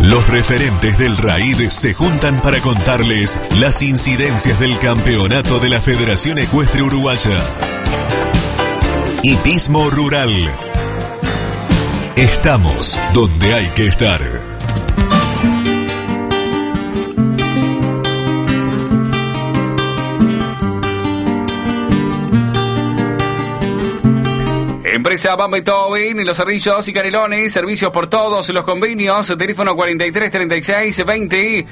Los referentes del RAID se juntan para contarles las incidencias del campeonato de la Federación Ecuestre Uruguaya. Hipismo Rural. Estamos donde hay que estar. Empresa Van Beethoven, Los Cerrillos y Canelones, servicios por todos los convenios, teléfono 43 36 20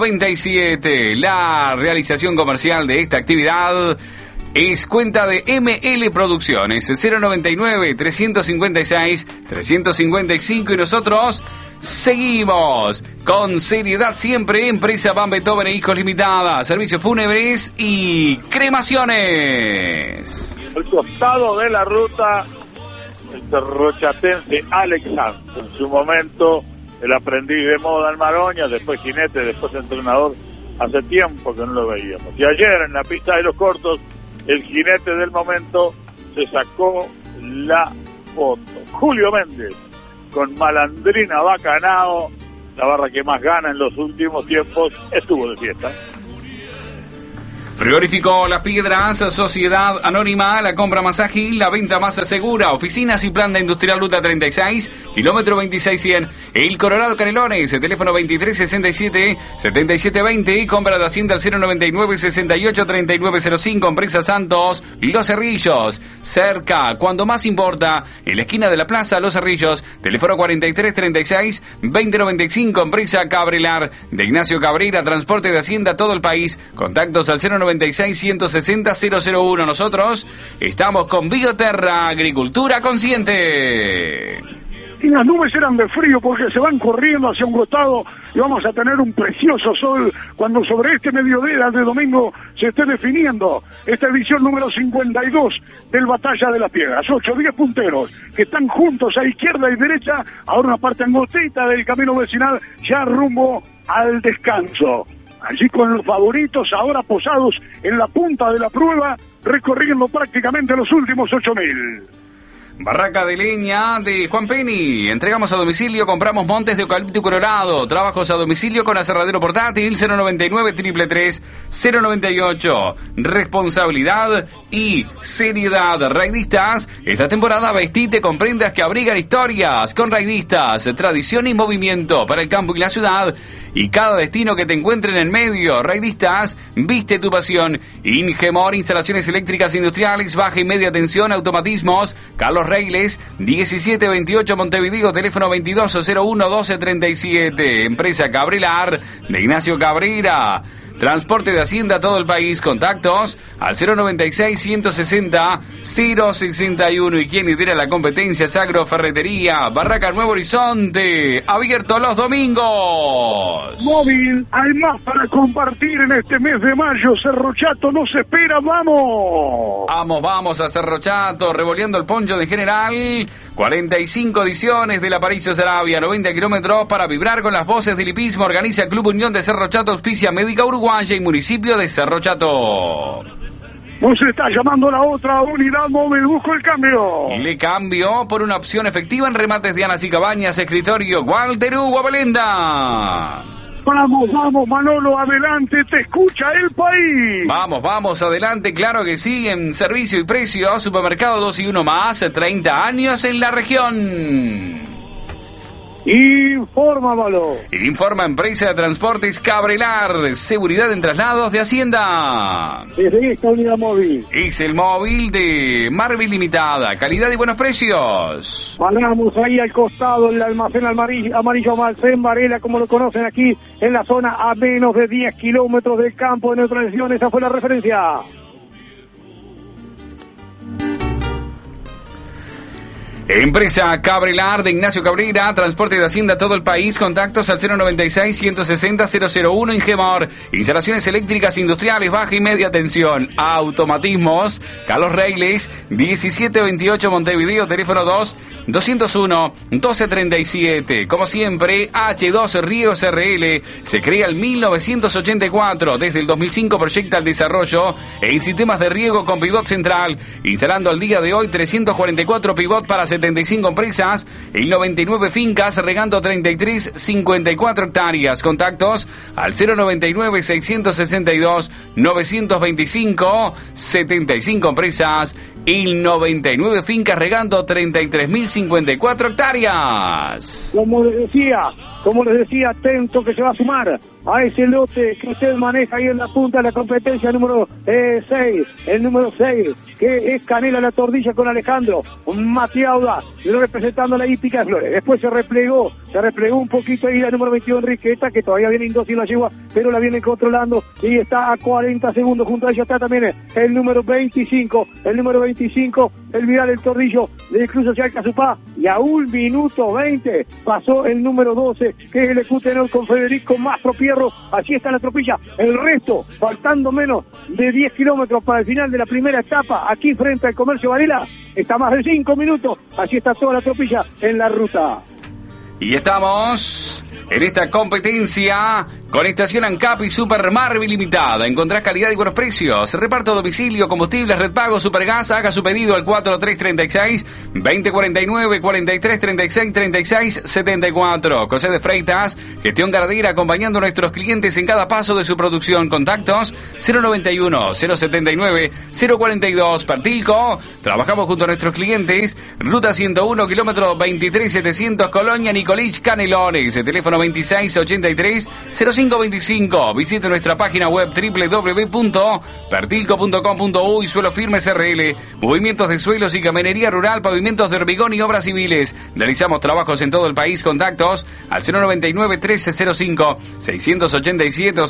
97. La realización comercial de esta actividad es cuenta de ML Producciones, 099 356 355, y nosotros seguimos con seriedad siempre. Empresa Van Beethoven e Hijos Limitada, servicios fúnebres y cremaciones. Al costado de la ruta, el cerrochatense Alex Sanz, en su momento el aprendiz de moda en Maroña, después jinete, después entrenador. Hace tiempo que no lo veíamos. Y ayer en la pista de los cortos, el jinete del momento se sacó la foto. Julio Méndez, con Malandrina Bacanao, la barra que más gana en los últimos tiempos, estuvo de fiesta. Frigorífico Las Piedras, Sociedad Anónima, la compra más ágil, la venta más segura, oficinas y planta industrial Ruta 36, kilómetro 2600, El Colorado Canelones, teléfono 2367-7720 y compra de Hacienda al 099-683905, Empresa Santos, Los Cerrillos, cerca, cuando más importa, en la esquina de la plaza Los Cerrillos, teléfono 4336-2095, Empresa Cabrelar, de Ignacio Cabrera, transporte de Hacienda a todo el país, contactos al 096-160-001. Nosotros estamos con Bioterra, agricultura consciente. Y las nubes eran de frío porque se van corriendo hacia un costado y vamos a tener un precioso sol cuando sobre este mediodía de domingo se esté definiendo esta edición número 52 del Batalla de las Piedras. 8-10 punteros que están juntos a izquierda y derecha, ahora una parte angostita del camino vecinal, ya rumbo al descanso. Allí con los favoritos ahora posados en la punta de la prueba, recorriendo prácticamente los últimos 8.000. Barraca de leña de Juan Penny. Entregamos a domicilio, compramos montes de eucalipto colorado. Trabajos a domicilio con aserradero portátil 099-333-098. Responsabilidad y seriedad. Raidistas, esta temporada vestite con prendas que abrigan historias. Con Raidistas, tradición y movimiento para el campo y la ciudad y cada destino que te encuentre en el medio. Raidistas, viste tu pasión. Ingemor, instalaciones eléctricas industriales, baja y media tensión, automatismos. Carlos Reiles, 1728 Montevideo, teléfono 2201-1237. Empresa Cabrelar, de Ignacio Cabrera. Transporte de Hacienda a todo el país. Contactos al 096-160-061. Y quien lidera la competencia es Agroferretería Barraca Nuevo Horizonte, abierto los domingos. Móvil, hay más para compartir en este mes de mayo. Cerro Chato nos espera, vamos. Vamos a Cerro Chato, revoleando el poncho de general. 45 ediciones de la París Arabia, 90 kilómetros para vibrar con las voces del hipismo. Organiza Club Unión de Cerro Chato, auspicia Médica Uruguaya y municipio de Cerro Chato. Nos está llamando la otra unidad móvil, busco el cambio. Le cambio por una opción efectiva en remates de Anas y Cabañas, escritorio Walter Hugo Belenda. Vamos, Manolo, adelante, te escucha el país. Vamos, adelante, claro que sí, en servicio y precio, supermercado 2 y 1 más, 30 años en la región. Infórmalo. Informa Empresa de Transportes Cabrelar, seguridad en traslados de Hacienda. Desde esta unidad móvil. Es el móvil de Marvel Limitada, calidad y buenos precios. Paramos ahí al costado el almacén amarillo Almacén Varela, como lo conocen aquí en la zona, a menos de 10 kilómetros del campo de neutralización. Esa fue la referencia. Empresa Cabrelar, de Ignacio Cabrera, transporte de Hacienda a todo el país, contactos al 096-160-001. Ingemor, instalaciones eléctricas industriales, baja y media tensión, automatismos. Carlos Reiles, 1728 Montevideo, teléfono 201-1237. Como siempre, H2 Ríos RL, se crea en 1984, desde el 2005 proyecta el desarrollo en sistemas de riego con pivot central, instalando al día de hoy 344 pivot para 70 75 empresas, el 99 fincas, regando 33, 54 hectáreas. Contactos al 099 662 925, 75 empresas, el 99 fincas, regando 33.054 hectáreas. Como les decía, atento que se va a sumar a ese lote que usted maneja ahí en la punta de la competencia número 6, el número 6, que es Canela La Tordilla con Alejandro Matiauda, representando a la hípica de Flores. Después se replegó un poquito ahí la número 21 Enriqueta, que todavía viene indócil la yegua, pero la vienen controlando y está a 40 segundos. Junto a ella está también el número 25, el Vidal El Tordillo del Club Social Casupá, y a 1 minuto 20 pasó el número 12, que es el Ecutenor con Federico Mastro Pierro. Así está la tropilla, el resto, faltando menos de 10 kilómetros para el final de la primera etapa, aquí frente al Comercio Varela, está más de 5 minutos, así está toda la tropilla en la ruta. Y estamos en esta competencia con Estación ANCAP y Super Marvel Limitada. Encontrás calidad y buenos precios. Reparto a domicilio, combustibles, red pago, Supergas. Haga su pedido al 4336-2049, 4336-3674. José de Freitas, gestión ganadera, acompañando a nuestros clientes en cada paso de su producción. Contactos 091-079-042. Partilco. Trabajamos junto a nuestros clientes. Ruta 101, kilómetro 23700, Colonia Nicolich, Canelones. Teléfono 2683-0525. Visite nuestra página web www.pertilco.com.uy. Suelo Firme SRL. Movimientos de suelos y caminería rural, pavimentos de hormigón y obras civiles. Realizamos trabajos en todo el país. Contactos al 099-1305-687 o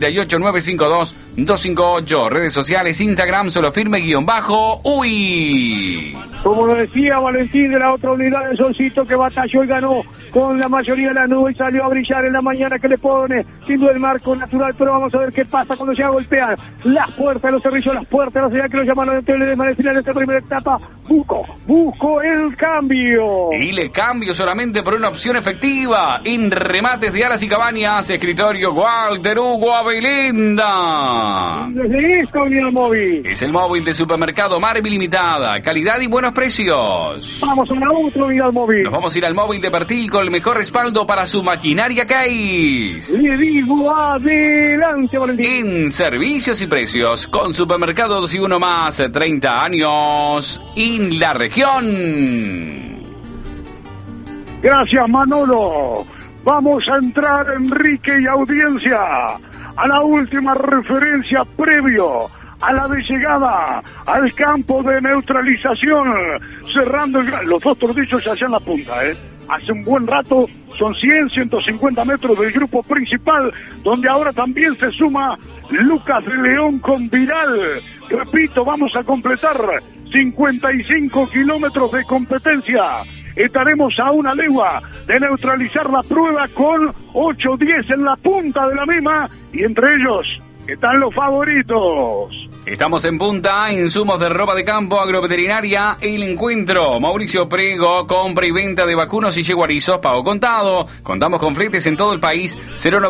098-952-258. Redes sociales, Instagram, Suelo Firme_uy. Como lo decía Valentín, de la otra unidad de Solcito, que batalló y ganó con la mayoría de la nube y salió a brillar en la mañana, que le pone sin duda el marco natural, pero vamos a ver qué pasa cuando llega a golpear las puertas de los Cerrillos, las puertas de la ciudad, que lo llaman los de final de esta primera etapa. Busco el cambio. Y le cambio solamente por una opción efectiva. En remates de alas y cabañas, escritorio Walter Hugo Avelenda. Desde esto, unidad móvil. Es el móvil de Supermercado Marvel Limitada. Calidad y buenos precios. Vamos a una otra unidad móvil. Nos vamos a ir al móvil de Pertilco, el mejor respaldo para su maquinaria Case. Le digo adelante, Valentín. En servicios y precios, con Supermercado 2 y 1 más, 30 años en la región. Gracias, Manolo. Vamos a entrar, Enrique y audiencia, a la última referencia previo a la de llegada al campo de neutralización, cerrando los dos tordillos allá en la punta, Hace un buen rato, son 150 metros del grupo principal, donde ahora también se suma Lucas León con Vidal. Repito, vamos a completar 55 kilómetros de competencia. Estaremos a una legua de neutralizar la prueba con 8-10 en la punta de la misma, y entre ellos están los favoritos. Estamos en punta, insumos de ropa de campo, agroveterinaria, El Encuentro. Mauricio Prego, compra y venta de vacunos y yeguarizos, pago contado. Contamos con fletes en todo el país.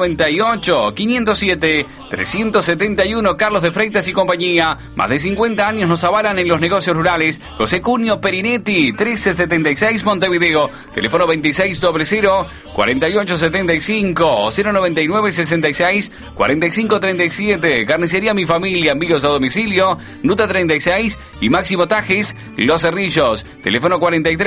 098-507-371, Carlos de Freitas y compañía. Más de 50 años nos avalan en los negocios rurales. José Cunio Perinetti, 1376 Montevideo. Teléfono 2600-4875 o 099-66-4537. Carnicería Mi Familia, envíos a domicilio, Ruta 36 y Máximo Tajes, Los Cerrillos. Teléfono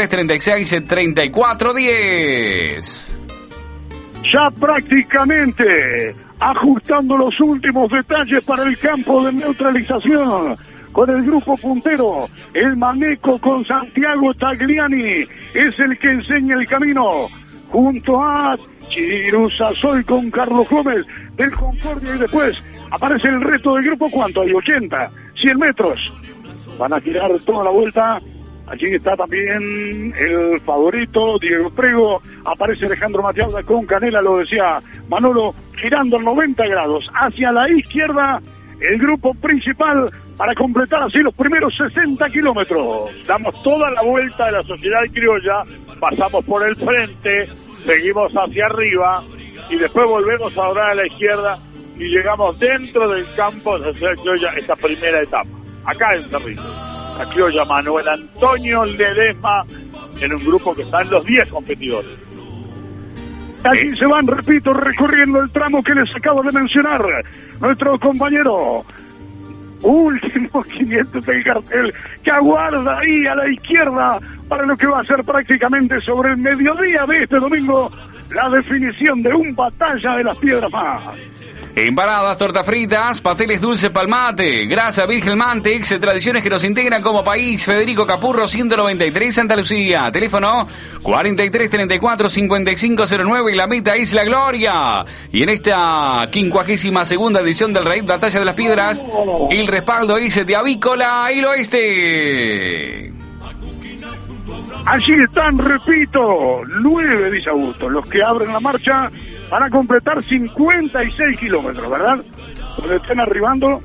4336-3410. Ya prácticamente ajustando los últimos detalles para el campo de neutralización, con el grupo puntero, el Maneco con Santiago Tagliani, es el que enseña el camino, junto a Chirusasol con Carlos Gómez del Concordia, y después aparece el resto del grupo. ¿Cuánto hay? 80, 100 metros. Van a girar toda la vuelta. Allí está también el favorito, Diego Prego. Aparece Alejandro Matiauda con Canela, lo decía Manolo, girando en 90 grados. Hacia la izquierda, el grupo principal, para completar así los primeros 60 kilómetros. Damos toda la vuelta de la Sociedad Criolla, pasamos por el frente, seguimos hacia arriba y después volvemos ahora a la izquierda y llegamos dentro del campo de la Sociedad Criolla, esta primera etapa, acá en Cerrillos. La criolla Manuel Antonio Ledesma en un grupo que están los 10 competidores. Allí se van, repito, recorriendo el tramo que les acabo de mencionar. Nuestro compañero, último 500 del cartel, que aguarda ahí a la izquierda para lo que va a ser prácticamente sobre el mediodía de este domingo la definición de un Batalla de las Piedras más. Empanadas, tortas fritas, pasteles dulces palmate, grasa Virgen Mantex, tradiciones que nos integran como país. Federico Capurro 193 Santa Lucía, teléfono 4334-5509 y la meta es la gloria. Y en esta 52ª edición del Raid Batalla de las Piedras, el respaldo es de Avícola El Oeste. Allí están, repito, 9, dice Augusto, los que abren la marcha para completar 56 kilómetros, ¿verdad? Donde están arribando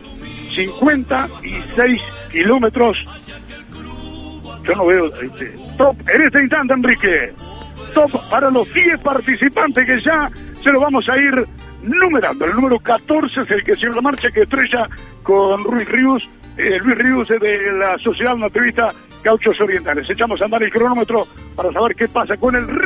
56 kilómetros. Yo no veo top en este instante, Enrique. Top para los 10 participantes que ya se lo vamos a ir numerando. El número 14 es el que sigue la marcha, que estrella con Luis Ríos. Luis Ríos de la Sociedad Nativista Gauchos Orientales. Echamos a andar el cronómetro para saber qué pasa con el